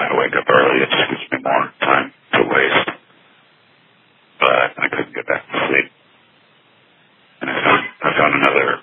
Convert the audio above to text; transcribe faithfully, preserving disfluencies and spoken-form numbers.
I wake up early. It just gives me more time to waste. But I couldn't get back to sleep. And I found, I found another